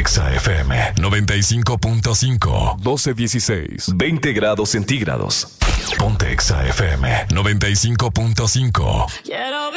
Exa FM 95.5. 12:16. 20 grados centígrados. Ponte Exa FM 95.5. Quiero